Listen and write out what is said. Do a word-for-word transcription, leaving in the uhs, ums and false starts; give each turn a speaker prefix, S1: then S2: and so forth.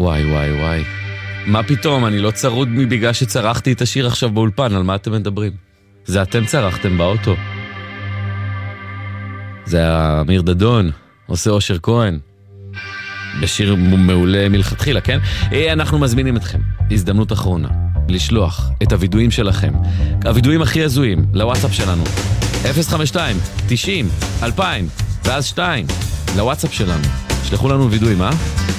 S1: וואי וואי וואי. מה פתאום, אני לא צרוד מבגלל שצרחתי את השיר עכשיו באולפן, על מה אתם מדברים? זה אתם צרחתם באוטו. זה אמיר דדון, עושה אושר כהן. בשיר מעולה מלכתחילה, כן? אנחנו מזמינים אתכם, הזדמנות אחרונה, לשלוח את הוידועים שלכם, הוידועים הכי הזויים, לוואטסאפ שלנו. אפס חמש שתיים תשעים אלפיים ואז שתיים לוואטסאפ שלנו. שלחו לנו וידועים, אה?